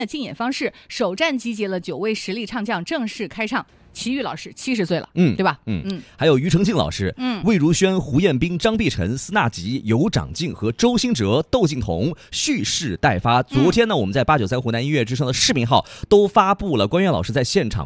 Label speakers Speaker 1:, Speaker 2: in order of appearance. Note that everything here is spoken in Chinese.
Speaker 1: 的竞演方式，首站集结了9位实力唱将正式开唱。齐豫老师70岁了，对吧？
Speaker 2: 还有庾澄庆老师，魏如萱、胡彦斌、张碧晨、司纳吉、尤长靖和周兴哲、窦靖童蓄势待发。昨天呢，我们在893湖南音乐之声的视频号都发布了关悦老师在现场